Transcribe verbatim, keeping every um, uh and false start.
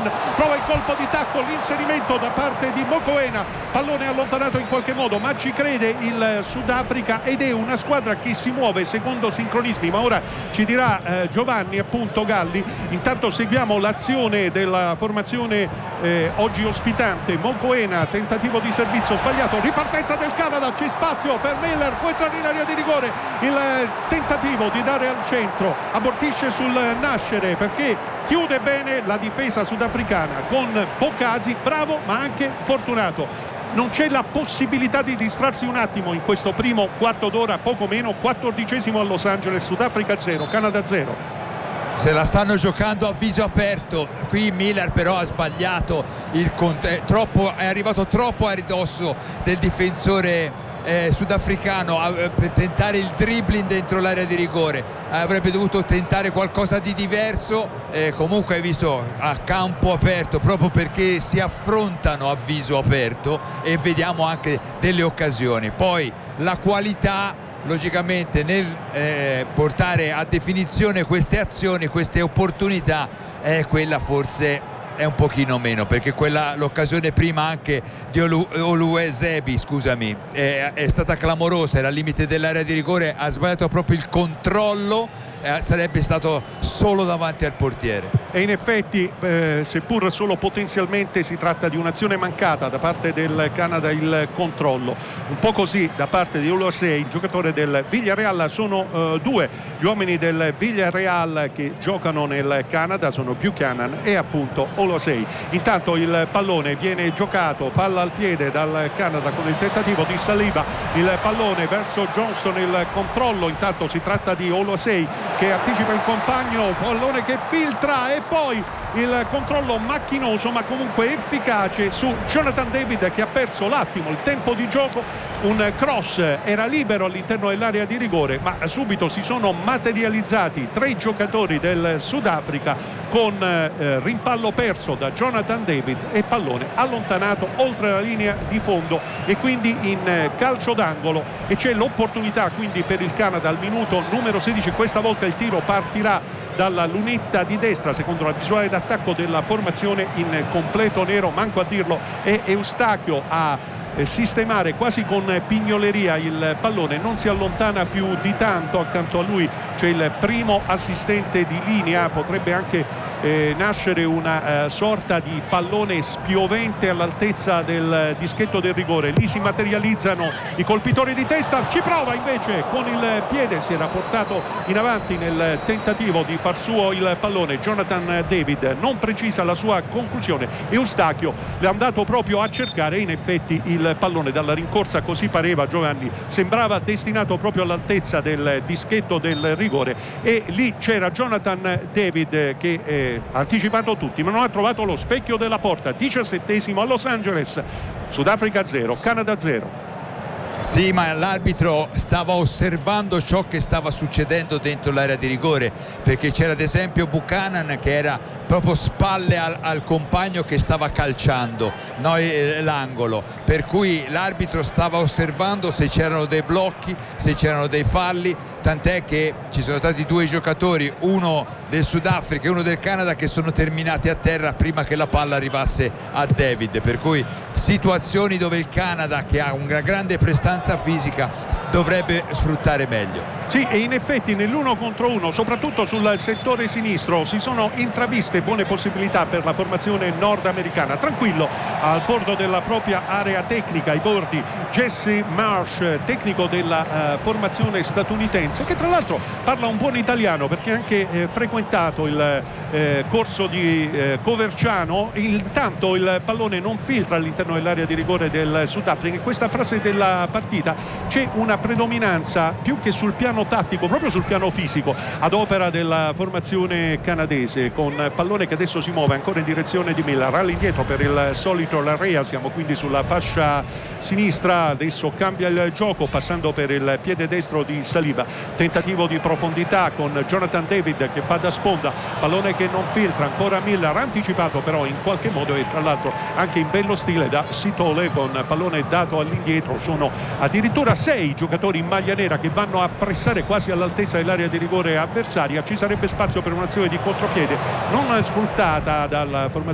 Buchanan, prova il colpo di tacco, l'inserimento da parte di Mokoena, pallone allontanato in qualche modo, ma ci crede il Sudafrica ed è una squadra che si muove secondo sincronismi, ma ora ci dirà eh, Giovanni appunto Galli. Intanto seguiamo l'azione della formazione eh, oggi ospitante. Mokoena, tentativo di servizio sbagliato, ripartenza del Canada, c'è spazio per Miller, può entrare in area di rigore, il eh, tentativo di dare al centro abortisce sul nascere perché chiude bene la difesa sudafricana con Bocasi, bravo ma anche fortunato. Non c'è la possibilità di distrarsi un attimo in questo primo quarto d'ora, poco meno, quattordicesimo a Los Angeles, Sudafrica zero, Canada zero. Se la stanno giocando a viso aperto. Qui Miller però ha sbagliato il cont- è, troppo, è arrivato troppo a ridosso del difensore Eh, sudafricano eh, per tentare il dribbling dentro l'area di rigore. Eh, avrebbe dovuto tentare qualcosa di diverso. Eh, comunque hai visto a campo aperto, proprio perché si affrontano a viso aperto, e vediamo anche delle occasioni. Poi la qualità logicamente nel eh, portare a definizione queste azioni, queste opportunità, è quella forse è un pochino meno, perché quella l'occasione prima anche di Olu, Olusebi scusami è, è stata clamorosa, era al limite dell'area di rigore, ha sbagliato proprio il controllo, eh, sarebbe stato solo davanti al portiere. E in effetti eh, seppur solo potenzialmente si tratta di un'azione mancata da parte del Canada, il controllo un po' così da parte di Olusebi, il giocatore del Villarreal. Sono eh, due gli uomini del Villarreal che giocano nel Canada, sono Buchanan e appunto Olusebi. Intanto il pallone viene giocato, palla al piede dal Canada con il tentativo di Saliba, il pallone verso Johnston, il controllo, intanto si tratta di Olusebi che anticipa il compagno, pallone che filtra e poi il controllo macchinoso ma comunque efficace su Jonathan David che ha perso l'attimo, il tempo di gioco. Un cross era libero all'interno dell'area di rigore, ma subito si sono materializzati tre giocatori del Sudafrica con eh, rimpallo perso da Jonathan David e pallone allontanato oltre la linea di fondo e quindi in eh, calcio d'angolo, e c'è l'opportunità quindi per il Canada al minuto numero sedici. Questa volta il tiro partirà dalla lunetta di destra secondo la visuale d'attacco della formazione in completo nero, manco a dirlo, è Eustachio a sistemare quasi con pignoleria il pallone, non si allontana più di tanto. Accanto a lui c'è il primo assistente di linea, potrebbe anche eh, nascere una eh, sorta di pallone spiovente all'altezza del dischetto del rigore. Lì si materializzano i colpitori di testa, ci prova invece con il piede, si era portato in avanti nel tentativo di far suo il pallone Jonathan David, non precisa la sua conclusione. Eustachio l'è andato proprio a cercare e in effetti il il pallone dalla rincorsa, così pareva Giovanni, sembrava destinato proprio all'altezza del dischetto del rigore, e lì c'era Jonathan David che eh, ha anticipato tutti ma non ha trovato lo specchio della porta. Diciassettesimo a Los Angeles, Sudafrica zero, Canada zero. Sì, ma l'arbitro stava osservando ciò che stava succedendo dentro l'area di rigore, perché c'era ad esempio Buchanan che era proprio spalle al, al compagno che stava calciando no, l'angolo, per cui l'arbitro stava osservando se c'erano dei blocchi, se c'erano dei falli, tant'è che ci sono stati due giocatori, uno del Sudafrica e uno del Canada, che sono terminati a terra prima che la palla arrivasse a David, per cui situazioni dove il Canada, che ha una grande prestanza fisica, dovrebbe sfruttare meglio. Sì, e in effetti nell'uno contro uno, soprattutto sul settore sinistro, si sono intraviste buone possibilità per la formazione nordamericana. Tranquillo al bordo della propria area tecnica, ai bordi Jesse Marsh, tecnico della uh, formazione statunitense, che tra l'altro parla un buon italiano perché ha anche eh, frequentato il eh, corso di eh, Coverciano. Intanto il pallone non filtra all'interno dell'area di rigore del Sudafrica. In questa fase della partita c'è una predominanza più che sul piano tattico, proprio sul piano fisico, ad opera della formazione canadese, con pallone che adesso si muove ancora in direzione di Miller, all'indietro per il solito Larrea. Siamo quindi sulla fascia sinistra, adesso cambia il gioco passando per il piede destro di Saliba, tentativo di profondità con Jonathan David che fa da sponda, pallone che non filtra, ancora Miller, anticipato però in qualche modo e tra l'altro anche in bello stile da Sitole, con pallone dato all'indietro. Sono addirittura sei giocatori in maglia nera che vanno a pressare quasi all'altezza dell'area di rigore avversaria. Ci sarebbe spazio per un'azione di contropiede non sfruttata dalla formazione